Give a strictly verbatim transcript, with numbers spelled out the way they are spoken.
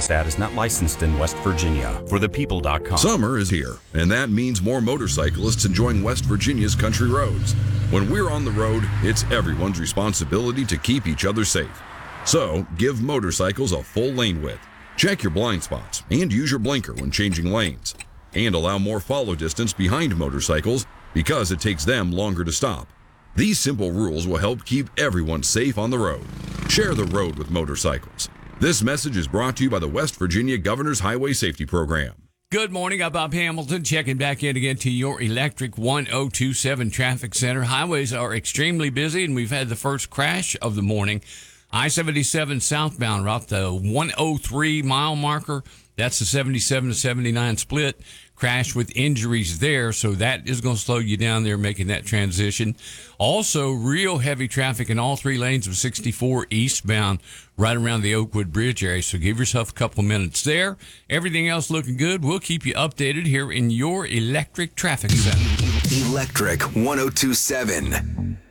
Service ad is not licensed in West Virginia. For the people dot com. Summer is here, and that means more motorcyclists enjoying West Virginia's country roads. When we're on the road, it's everyone's responsibility to keep each other safe. So, give motorcycles a full lane width. Check your blind spots and use your blinker when changing lanes. And allow more follow distance behind motorcycles because it takes them longer to stop. These simple rules will help keep everyone safe on the road. Share the road with motorcycles. This message is brought to you by the West Virginia Governor's Highway Safety Program. Good morning. I'm Bob Hamilton, checking back in again to your Electric one oh two seven Traffic Center. Highways are extremely busy, and we've had the first crash of the morning. I seventy-seven southbound route, the one oh three mile marker. That's the seventy-seven to seventy-nine split. Crash with injuries there, so that is going to slow you down there making that transition. Also, real heavy traffic in all three lanes of sixty-four eastbound right around the Oakwood Bridge area, so give yourself a couple minutes there. Everything else looking good. We'll keep you updated here in your Electric Traffic Center. Electric one oh two seven.